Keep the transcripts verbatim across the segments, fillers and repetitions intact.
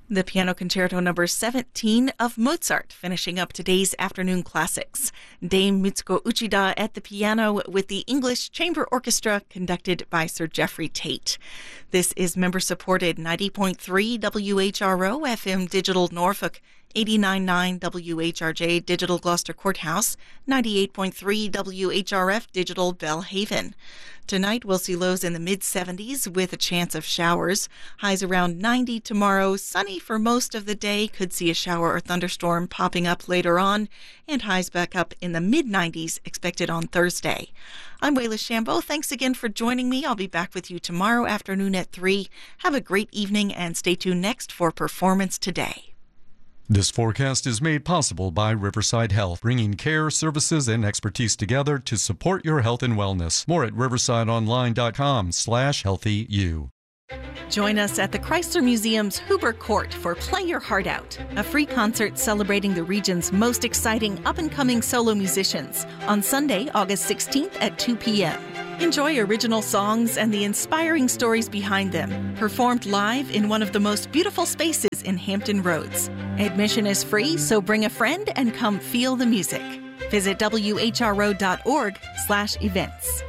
The Piano Concerto number seventeen of Mozart, finishing up today's afternoon classics. Dame Mitsuko Uchida at the piano with the English Chamber Orchestra conducted by Sir Geoffrey Tate. This is member-supported ninety point three W H R O F M Digital Norfolk, eighty-nine point nine W H R J Digital Gloucester Courthouse, ninety-eight point three W H R F Digital Belhaven. Tonight we'll see lows in the mid seventies with a chance of showers. Highs around ninety tomorrow. Sunny for most of the day. Could see a shower or thunderstorm popping up later on. And highs back up in the mid nineties expected on Thursday. I'm Wayla Shambo. Thanks again for joining me. I'll be back with you tomorrow afternoon at three. Have a great evening and stay tuned next for Performance Today. This forecast is made possible by Riverside Health, bringing care, services, and expertise together to support your health and wellness. More at riversideonline.com slash healthyu. Join us at the Chrysler Museum's Huber Court for Play Your Heart Out, a free concert celebrating the region's most exciting up-and-coming solo musicians on Sunday, August sixteenth at two p.m. Enjoy original songs and the inspiring stories behind them, performed live in one of the most beautiful spaces in Hampton Roads. Admission is free, so bring a friend and come feel the music. Visit W H R O dot org slash events.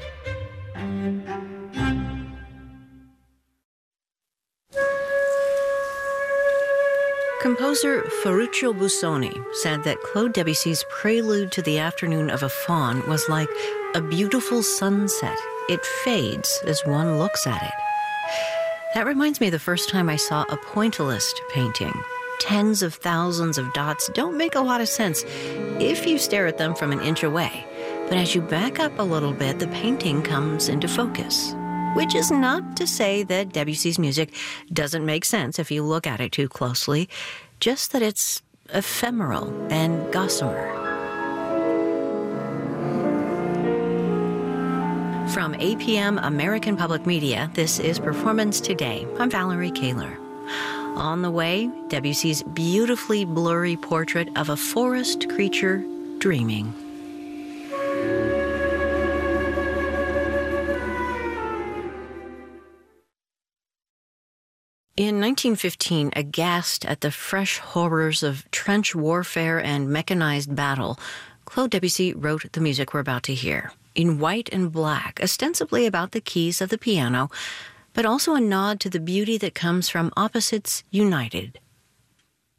Composer Ferruccio Busoni said that Claude Debussy's Prelude to the Afternoon of a Faun was like a beautiful sunset. It fades as one looks at it. That reminds me of the first time I saw a pointillist painting. Tens of thousands of dots don't make a lot of sense if you stare at them from an inch away. But as you back up a little bit, the painting comes into focus. Which is not to say that Debussy's music doesn't make sense if you look at it too closely, just that it's ephemeral and gossamer. From A P M American Public Media, this is Performance Today. I'm Valerie Kaler. On the way, Debussy's beautifully blurry portrait of a forest creature dreaming. In nineteen fifteen, aghast at the fresh horrors of trench warfare and mechanized battle, Claude Debussy wrote the music we're about to hear, in white and black, ostensibly about the keys of the piano, but also a nod to the beauty that comes from opposites united.